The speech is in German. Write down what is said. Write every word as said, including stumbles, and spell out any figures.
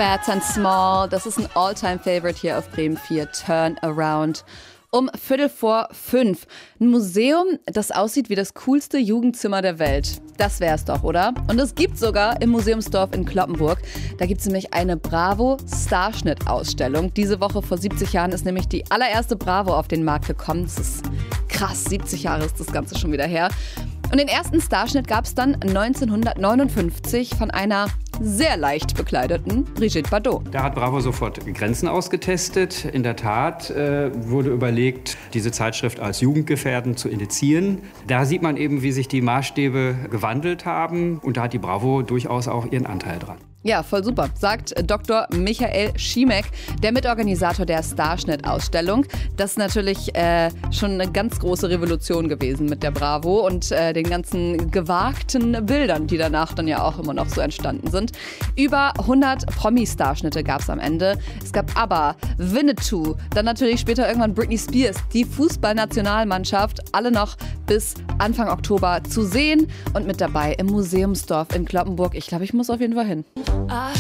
Fats and Small, das ist ein All-Time-Favorite hier auf Bremen vier, Turn Around. Um Viertel vor fünf. Ein Museum, das aussieht wie das coolste Jugendzimmer der Welt. Das wär's doch, oder? Und es gibt sogar im Museumsdorf in Cloppenburg. Da gibt's nämlich eine Bravo-Starschnitt-Ausstellung. Diese Woche vor siebzig Jahren ist nämlich die allererste Bravo auf den Markt gekommen. Das ist krass, siebzig Jahre ist das Ganze schon wieder her. Und den ersten Starschnitt gab es dann neunzehnhundertneunundfünfzig von einer sehr leicht bekleideten Brigitte Bardot. Da hat Bravo sofort Grenzen ausgetestet. In der Tat äh, wurde überlegt, diese Zeitschrift als jugendgefährdend zu indizieren. Da sieht man eben, wie sich die Maßstäbe gewandelt haben. Und da hat die Bravo durchaus auch ihren Anteil dran. Ja, voll super, sagt Doktor Michael Schiemek, der Mitorganisator der Starschnitt-Ausstellung. Das ist natürlich äh, schon eine ganz große Revolution gewesen mit der Bravo und äh, den ganzen gewagten Bildern, die danach dann ja auch immer noch so entstanden sind. Über hundert Promi-Starschnitte gab es am Ende. Es gab ABBA, Winnetou, dann natürlich später irgendwann Britney Spears, die Fußballnationalmannschaft, alle noch bis Anfang Oktober zu sehen und mit dabei im Museumsdorf in Cloppenburg. Ich glaube, ich muss auf jeden Fall hin. I